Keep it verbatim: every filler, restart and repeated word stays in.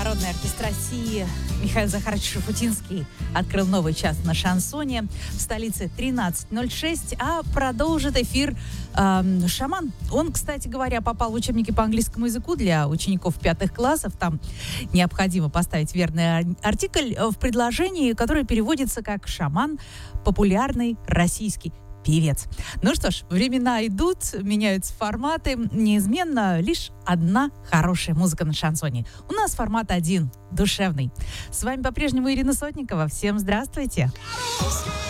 Народный артист России Михаил Захарович Шуфутинский открыл новый час на шансоне. В столице тринадцать ноль шесть, а продолжит эфир э, шаман. Он, кстати говоря, попал в учебники по английскому языку для учеников пятых классов. Там необходимо поставить верный артикль в предложении, которое переводится как «шаман, популярный российский певец». Ну что ж, времена идут, меняются форматы. Неизменно лишь одна хорошая музыка на шансоне. У нас формат один, душевный. С вами по-прежнему Ирина Сотникова. Всем здравствуйте.